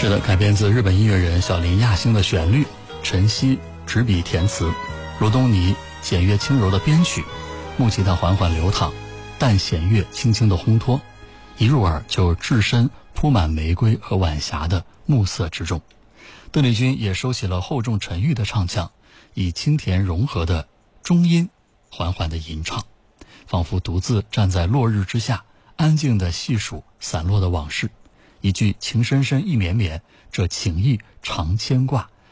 是的，改编自日本音乐人小林亚星的旋律，陈曦执笔填词，罗东尼弦乐轻柔的编曲，木吉他缓缓流淌，淡弦乐轻轻的烘托，一入耳就置身铺满玫瑰和晚霞的暮色之中。邓丽君也收起了厚重沉郁的唱腔，以清甜融合的中音缓缓的吟唱，仿佛独自站在落日之下，安静地细数散落的往事。一句情深深意绵绵，这情意常牵挂，